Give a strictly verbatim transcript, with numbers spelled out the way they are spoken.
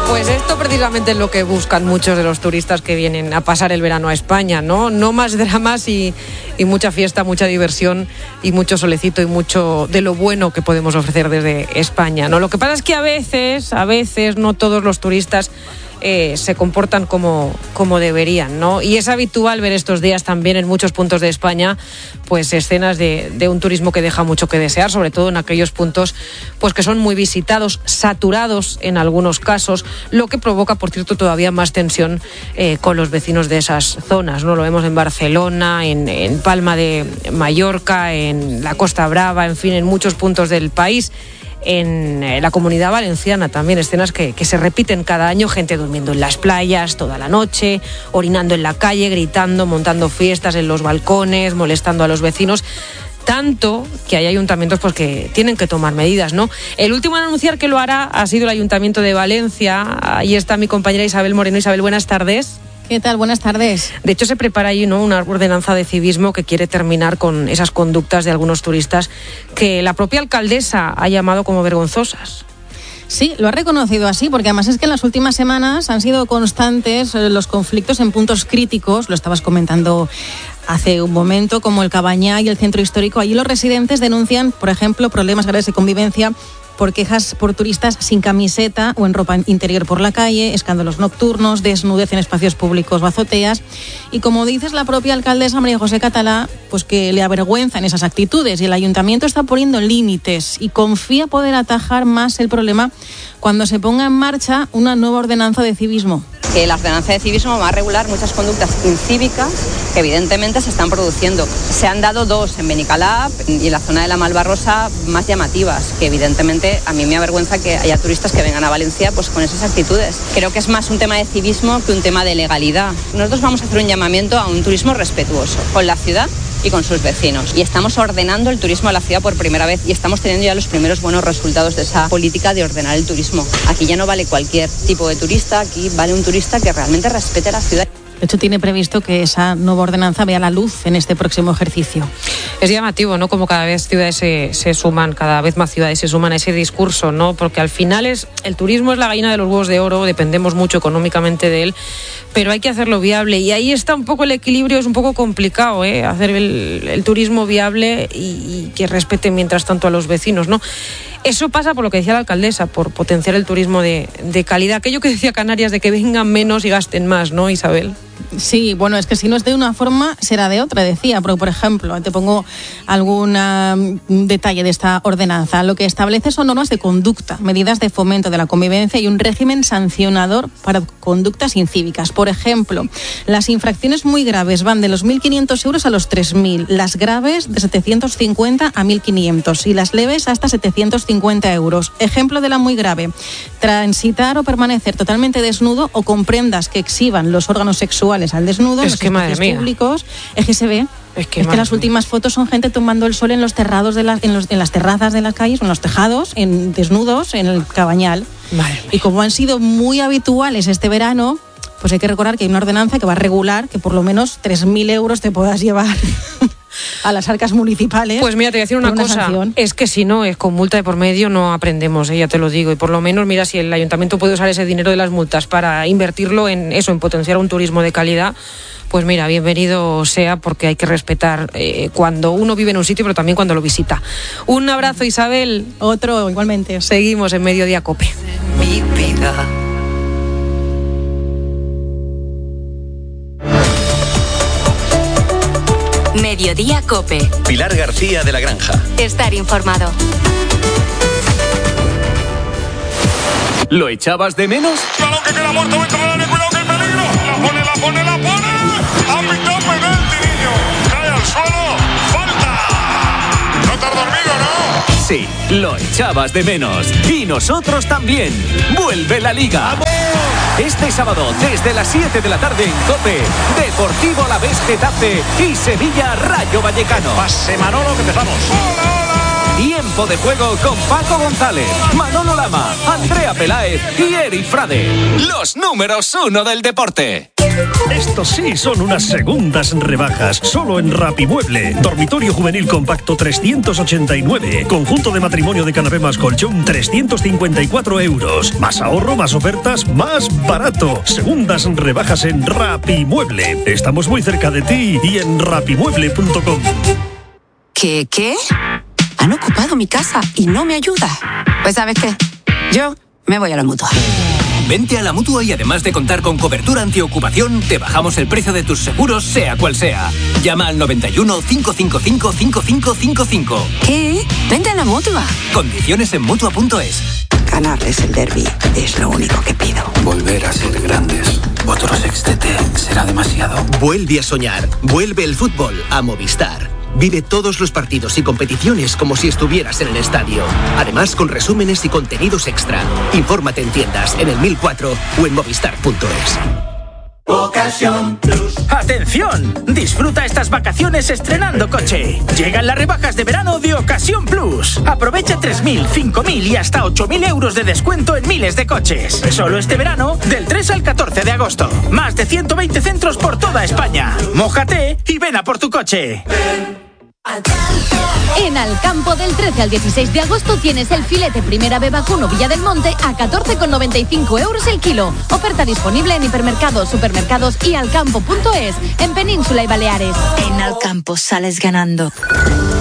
Pues esto precisamente es lo que buscan muchos de los turistas que vienen a pasar el verano a España, ¿no? No más dramas y, y mucha fiesta, mucha diversión y mucho solecito y mucho de lo bueno que podemos ofrecer desde España, ¿no? Lo que pasa es que a veces, a veces no todos los turistas Eh, se comportan como, como deberían, ¿no? Y es habitual ver estos días también en muchos puntos de España pues escenas de, de un turismo que deja mucho que desear, sobre todo en aquellos puntos pues que son muy visitados, saturados en algunos casos, lo que provoca, por cierto, todavía más tensión eh, con los vecinos de esas zonas, ¿no? Lo vemos en Barcelona, en, en Palma de Mallorca, en la Costa Brava, en fin, en muchos puntos del país. En la Comunidad Valenciana también, escenas que, que se repiten cada año, gente durmiendo en las playas toda la noche, orinando en la calle, gritando, montando fiestas en los balcones, molestando a los vecinos. Tanto que hay ayuntamientos pues que tienen que tomar medidas, ¿no? El último en anunciar que lo hará ha sido el Ayuntamiento de Valencia. Ahí está mi compañera Isabel Moreno. Isabel, buenas tardes. ¿Qué tal? Buenas tardes. De hecho, se prepara ahí, ¿no?, una ordenanza de civismo que quiere terminar con esas conductas de algunos turistas que la propia alcaldesa ha llamado como vergonzosas. Sí, lo ha reconocido así, porque además es que en las últimas semanas han sido constantes los conflictos en puntos críticos, lo estabas comentando hace un momento, como el Cabañá y el centro histórico. Allí los residentes denuncian, por ejemplo, problemas graves de convivencia por quejas por turistas sin camiseta o en ropa interior por la calle, escándalos nocturnos, desnudez en espacios públicos o azoteas. Y como dices, la propia alcaldesa María José Catalá, pues que le avergüenzan esas actitudes, y el ayuntamiento está poniendo límites y confía poder atajar más el problema cuando se ponga en marcha una nueva ordenanza de civismo. Que la ordenanza de civismo va a regular muchas conductas incívicas que evidentemente se están produciendo. Se han dado dos en Benicalap y en la zona de la Malvarrosa más llamativas, que evidentemente a mí me avergüenza que haya turistas que vengan a Valencia pues con esas actitudes. Creo que es más un tema de civismo que un tema de legalidad. Nosotros vamos a hacer un llamamiento a un turismo respetuoso con la ciudad y con sus vecinos. Y estamos ordenando el turismo a la ciudad por primera vez y estamos teniendo ya los primeros buenos resultados de esa política de ordenar el turismo. Aquí ya no vale cualquier tipo de turista, aquí vale un turista que realmente respete la ciudad. De hecho, tiene previsto que esa nueva ordenanza vea la luz en este próximo ejercicio. Es llamativo, ¿no?, como cada vez ciudades se, se suman, cada vez más ciudades se suman a ese discurso, ¿no? Porque al final es el turismo es la gallina de los huevos de oro, dependemos mucho económicamente de él, pero hay que hacerlo viable. Y ahí está un poco el equilibrio, es un poco complicado, ¿eh? Hacer el, el turismo viable y, y que respete mientras tanto a los vecinos, ¿no? Eso pasa por lo que decía la alcaldesa, por potenciar el turismo de, de calidad. Aquello que decía Canarias de que vengan menos y gasten más, ¿no, Isabel? Sí, bueno, es que si no es de una forma, será de otra, decía. Pero, por ejemplo, te pongo algún um, detalle de esta ordenanza. Lo que establece son normas de conducta, medidas de fomento de la convivencia y un régimen sancionador para conductas incívicas. Por ejemplo, las infracciones muy graves van de los mil quinientos euros a los tres mil, las graves de setecientos cincuenta a mil quinientos y las leves hasta setecientos cincuenta euros. Ejemplo de la muy grave: transitar o permanecer totalmente desnudo o con prendas que exhiban los órganos sexuales al desnudo es en los espacios públicos. Es que se ve. Es que, es que las últimas fotos son gente tomando el sol en los terrados de las, en, los, en las terrazas de las calles, en los tejados, en desnudos, en el Cabañal. Y como han sido muy habituales este verano, pues hay que recordar que hay una ordenanza que va a regular que por lo menos tres mil euros te puedas llevar a las arcas municipales. Pues mira, te voy a decir una, una cosa, sanción. Es que si no, es con multa de por medio no aprendemos, ¿eh? Ya te lo digo, y por lo menos, mira, si el ayuntamiento puede usar ese dinero de las multas para invertirlo en eso, en potenciar un turismo de calidad, pues mira, bienvenido sea, porque hay que respetar eh, cuando uno vive en un sitio, pero también cuando lo visita. Un abrazo, Isabel. Otro, igualmente. Seguimos en Mediodía Cope. Mi vida. Mediodía Cope. Pilar García de la Granja. Estar informado. ¿Lo echabas de menos? Balón que queda muerto dentro del área, cuidado que hay peligro. La pone, la pone, la pone. Ha pitado penalti, niño. Cae al suelo. Falta. No te has dormido, ¿no? Sí, lo echabas de menos. Y nosotros también. Vuelve la Liga. ¡Vamos! Este sábado, desde las siete de la tarde en COPE, Deportivo Alavés Getafe y Sevilla Rayo Vallecano. Pase Manolo, que empezamos. ¡Hola, hola! Tiempo de juego con Paco González, Manolo Lama, Andrea Peláez y Eri Frade. Los números uno del deporte. Estos sí son unas segundas rebajas, solo en Rapimueble. Dormitorio juvenil compacto trescientos ochenta y nueve. Conjunto de matrimonio de canapé más colchón trescientos cincuenta y cuatro euros. Más ahorro, más ofertas, más barato. Segundas rebajas en Rapimueble. Estamos muy cerca de ti y en rapimueble punto com. ¿Qué, qué? Han ocupado mi casa y no me ayuda. Pues ¿sabes qué? Yo me voy a la Mutua. Vente a la Mutua y además de contar con cobertura antiocupación, te bajamos el precio de tus seguros, sea cual sea. Llama al noventa y uno, cinco cinco cinco, cinco cinco cinco cinco. ¿Qué? Vente a la Mutua. Condiciones en Mutua punto es. Ganarles el derbi es lo único que pido. Volver a ser grandes. Otro sextete será demasiado. Vuelve a soñar. Vuelve el fútbol a Movistar. Vive todos los partidos y competiciones como si estuvieras en el estadio. Además, con resúmenes y contenidos extra. Infórmate en tiendas, en el mil cuatro o en movistar punto es. Ocasión Plus. ¡Atención! Disfruta estas vacaciones estrenando coche. Llegan las rebajas de verano de Ocasión Plus. Aprovecha tres mil, cinco mil y hasta ocho mil euros de descuento en miles de coches. Solo este verano, del tres al catorce de agosto. Más de ciento veinte centros por toda España. Mójate y ven a por tu coche. En Alcampo del trece al dieciséis de agosto tienes el filete Primera B Vacuno Villa del Monte a catorce con noventa y cinco euros el kilo. Oferta disponible en hipermercados, supermercados y alcampo punto es en Península y Baleares. En Alcampo sales ganando.